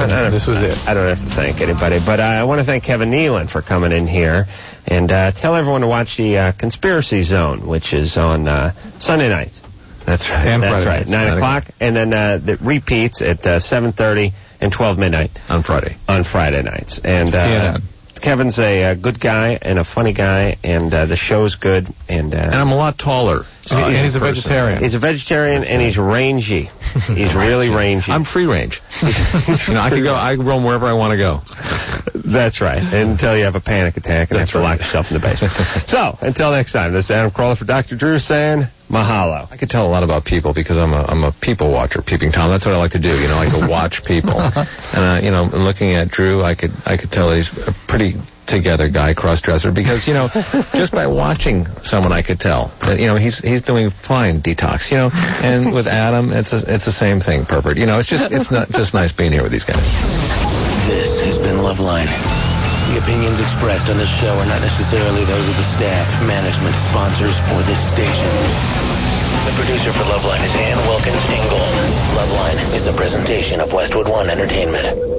This was it. I don't have to thank anybody, but I want to thank Kevin Nealon for coming in here and tell everyone to watch the Conspiracy Zone, which is on Sunday nights. That's right. And Friday That's right, 9 o'clock, and then the repeats at 7:30 and 12 midnight. On Friday. On Friday nights. And Kevin's a good guy and a funny guy, and the show's good. And I'm a lot taller. And he's a vegetarian. He's a vegetarian, and he's rangy. He's really rangy. I'm free range. I roam wherever I want to go. That's right. Until you have a panic attack and have to lock yourself in the basement. So, until next time, this is Adam Carolla for Dr. Drew saying mahalo. I could tell a lot about people because I'm a people watcher, Peeping Tom. That's what I like to do. I like to watch people. And looking at Drew, I could tell he's a pretty together guy, cross-dresser, because just by watching someone I could tell that he's doing fine detox. And with Adam, it's the same thing, pervert. It's not just nice being here with these guys. This has been Loveline. The opinions expressed on this show are not necessarily those of the staff, management, sponsors, or this station. The producer for Loveline is Ann Wilkins Ingold. Loveline is a presentation of Westwood One Entertainment.